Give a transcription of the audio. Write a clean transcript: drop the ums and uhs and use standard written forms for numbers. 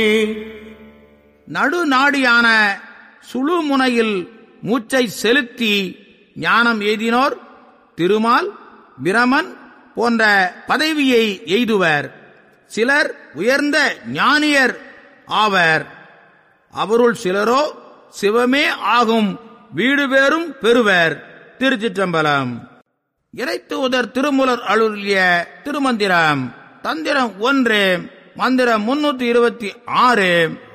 நடுநாடியான சுழுமுனையில் மூச்சை செலுத்தி ஞானம் எய்தினோர் திருமால், பிரமன் போன்ற பதவியை எய்துவர். சிலர் உயர்ந்த ஞானியர் ஆவர். அவருள் சிலரோ சிவமே ஆகும் வீடு பேரும் பெறுவர். திருச்சிற்றம்பலம். இறைத்தூதர் திருமூலர் அருளிய திருமந்திரம். தந்திரம் 1, மந்திரம் 326.